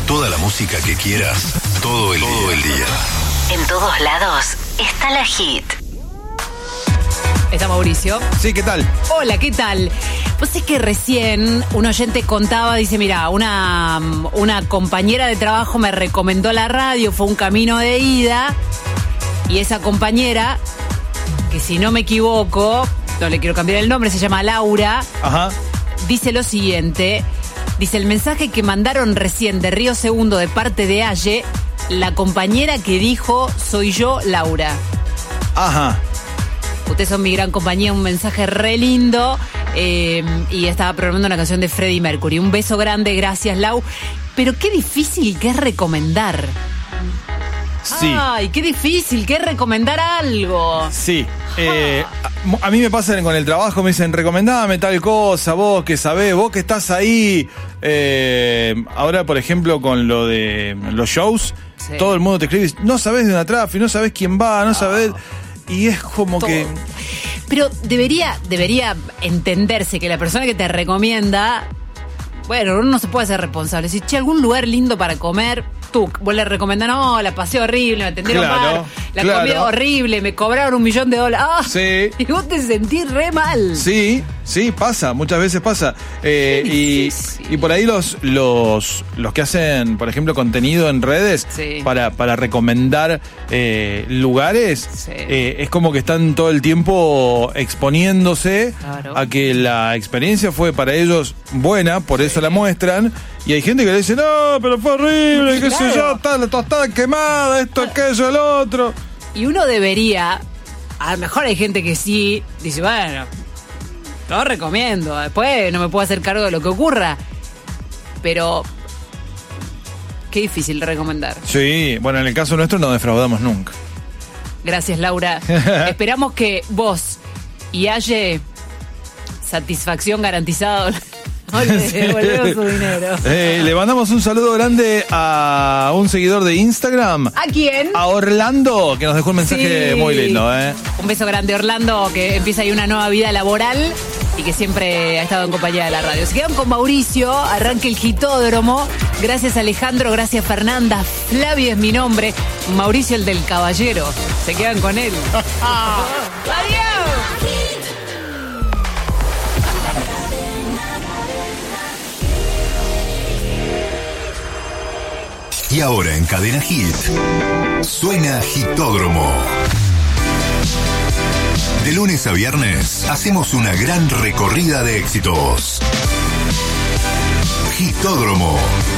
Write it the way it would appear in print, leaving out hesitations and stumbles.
Toda la música que quieras, todo el día. En todos lados está la Hit. Está Mauricio. Sí, ¿qué tal? Hola, ¿qué tal? Pues es que recién un oyente contaba, dice, mira, una compañera de trabajo me recomendó la radio, fue un camino de ida, y esa compañera, que si no me equivoco, no le quiero cambiar el nombre, se llama Laura. Ajá. Dice lo siguiente, dice, el mensaje que mandaron recién de Río Segundo de parte de Aye, la compañera que dijo, soy yo, Laura. Ajá. Ustedes son mi gran compañía, un mensaje re lindo, y estaba programando una canción de Freddie Mercury. Un beso grande, gracias, Lau. Pero qué difícil que es recomendar. Sí. Ay, qué difícil que es recomendar algo. Sí. A mí me pasa con el trabajo, me dicen, recomendame tal cosa, vos que sabés, vos que estás ahí. Ahora, por ejemplo, con lo de los shows, sí, todo el mundo te escribe, no sabés de una trafi, no sabés quién va, no sabés... Y es como todo. Pero debería entenderse que la persona que te recomienda, bueno, uno no se puede hacer responsable. Si algún lugar lindo para comer, tú, vos le recomendás, no, la pasé horrible, me atendieron mal, la comida horrible, me cobraron $1.000.000. ¡Ah! Sí. Y vos te sentís re mal. Sí, pasa, muchas veces pasa. Y por ahí los que hacen, por ejemplo, contenido en redes, sí, para recomendar lugares, sí, es como que están todo el tiempo exponiéndose, claro, a que la experiencia fue para ellos buena, por eso la muestran. Y hay gente que le dice, no, pero fue horrible, qué sé yo, está la tostada quemada, esto, aquello, el otro. Y uno debería, a lo mejor hay gente que sí, dice, bueno, lo recomiendo, después no me puedo hacer cargo de lo que ocurra. Pero qué difícil recomendar. Sí, bueno, en el caso nuestro no defraudamos nunca. Gracias, Laura. Esperamos que vos y Aye, satisfacción garantizada. Devolvemos su dinero. Le mandamos un saludo grande a un seguidor de Instagram. ¿A quién? A Orlando, que nos dejó un mensaje muy lindo. Un beso grande, Orlando, que empieza ahí una nueva vida laboral y que siempre ha estado en compañía de la radio. Se quedan con Mauricio, arranque el Hitódromo. Gracias, Alejandro, gracias, Fernanda. Flavio es mi nombre. Mauricio, el del caballero. Se quedan con él. ¡Adiós! Y ahora en Cadena Hit, suena Hitódromo. De lunes a viernes, hacemos una gran recorrida de éxitos. Hitódromo.